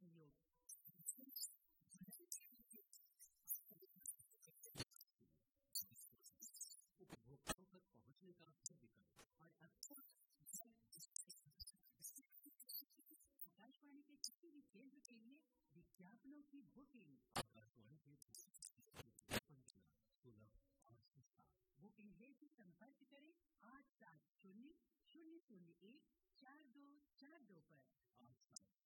सहयोग। उपभोक्ताओं तक पहुंचने का विकल्प और आकाशवाणी के किसी भी केंद्र के लिए विज्ञापनों की बुकिंग। आकाशवाणी के सुलभ और सस्ता। बुकिंग हेतु संपर्क करें 8700014242 पर।